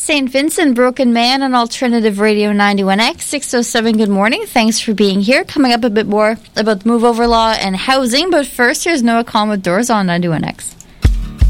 St. Vincent, Broken Man on Alternative Radio 91X, 607, good morning. Thanks for being here. Coming up a bit more about move-over law and housing, but first, here's Noah Kahn with Doors on 91X.